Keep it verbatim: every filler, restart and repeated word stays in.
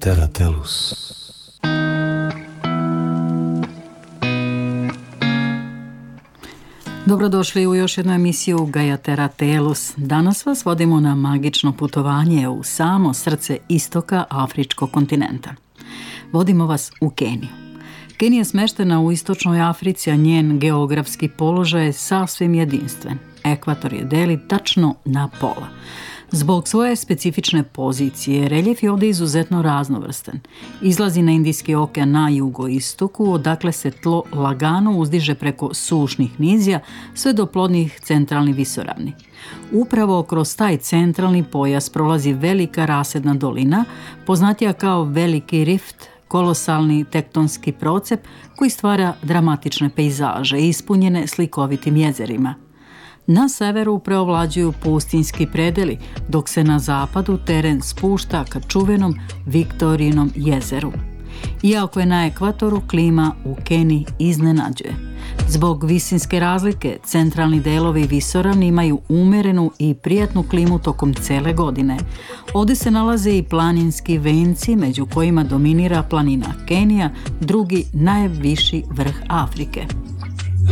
Terra Tellus. Dobrodošli u još jednu emisiju Gaia Terra Tellus. Danas vas vodimo na magično putovanje u samo srce istoka afričkog kontinenta. Vodimo vas u Keniju. Kenija je smeštena u istočnoj Africi, a njen geografski položaj je sasvim jedinstven. Ekvator je deli tačno na pola. Zbog svoje specifične pozicije, reljef je ovdje izuzetno raznovrstan. Izlazi na Indijski okean na jugoistoku, odakle se tlo lagano uzdiže preko sušnih nizija sve do plodnih centralnih visoravni. Upravo kroz taj centralni pojas prolazi velika rasedna dolina, poznatija kao Veliki rift, kolosalni tektonski procep koji stvara dramatične pejzaže ispunjene slikovitim jezerima. Na severu preovlađuju pustinjski predeli, dok se na zapadu teren spušta ka čuvenom Viktorijinom jezeru. Iako je na ekvatoru, klima u Keniji iznenađuje. Zbog visinske razlike, centralni delovi visoravni imaju umerenu i prijatnu klimu tokom cele godine. Ovdje se nalaze i planinski venci, među kojima dominira planina Kenija, drugi najviši vrh Afrike.